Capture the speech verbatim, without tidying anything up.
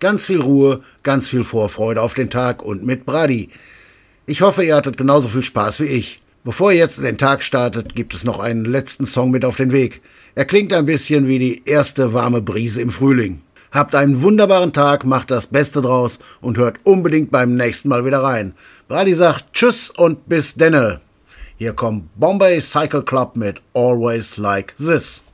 Ganz viel Ruhe, ganz viel Vorfreude auf den Tag und mit Brady. Ich hoffe, ihr hattet genauso viel Spaß wie ich. Bevor ihr jetzt in den Tag startet, gibt es noch einen letzten Song mit auf den Weg. Er klingt ein bisschen wie die erste warme Brise im Frühling. Habt einen wunderbaren Tag, macht das Beste draus und hört unbedingt beim nächsten Mal wieder rein. Brady sagt Tschüss und bis denne. Hier kommt Bombay Cycle Club mit Always Like This.